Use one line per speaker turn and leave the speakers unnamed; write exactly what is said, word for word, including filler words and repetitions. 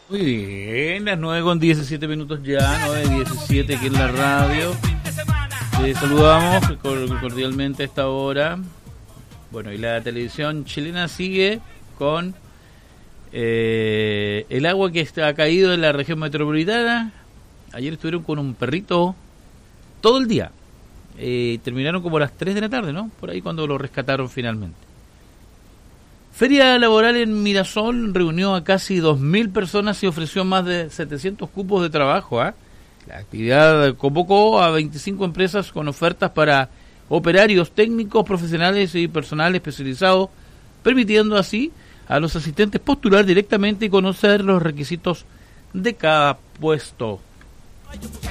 Muy bien, las nueve con diecisiete minutos ya, nueve diecisiete aquí en la radio. Les saludamos cordialmente a esta hora. Bueno, y la televisión chilena sigue con eh, el agua que está, ha caído en la región metropolitana. Ayer estuvieron con un perrito todo el día. Eh, terminaron como a las tres de la tarde, ¿no? Por ahí cuando lo rescataron finalmente. Feria laboral en Mirasol reunió a casi dos mil personas y ofreció más de setecientos cupos de trabajo. ¿eh? La actividad convocó a veinticinco empresas con ofertas para operarios técnicos, profesionales y personal especializado, permitiendo así a los asistentes postular directamente y conocer los requisitos de cada puesto.